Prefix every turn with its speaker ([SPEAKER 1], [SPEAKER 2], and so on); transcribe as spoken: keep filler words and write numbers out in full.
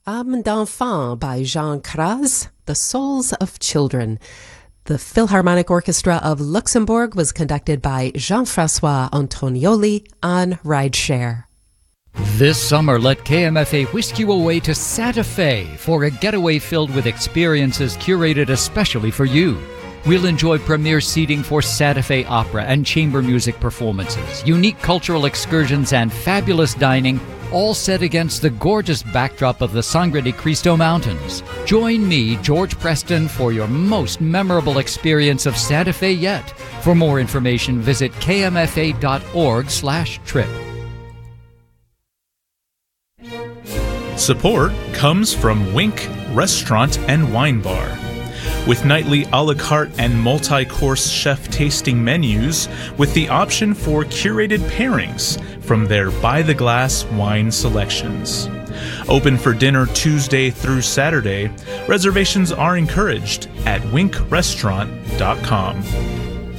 [SPEAKER 1] Âme d'enfant by Jean Cras, The Souls of Children. The Philharmonic Orchestra of Luxembourg was conducted by Jean-François Antonioli on rideshare.
[SPEAKER 2] This summer, let K M F A whisk you away to Santa Fe for a getaway filled with experiences curated especially for you. We'll enjoy premier seating for Santa Fe opera and chamber music performances, unique cultural excursions, and fabulous dining, all set against the gorgeous backdrop of the Sangre de Cristo Mountains. Join me, George Preston, for your most memorable experience of Santa Fe yet. For more information, visit k m f a dot org slash trip.
[SPEAKER 3] Support comes from Wink Restaurant and Wine Bar. With nightly a la carte and multi-course chef tasting menus with the option for curated pairings from their by-the-glass wine selections. Open for dinner Tuesday through Saturday. Reservations are encouraged at wink restaurant dot com.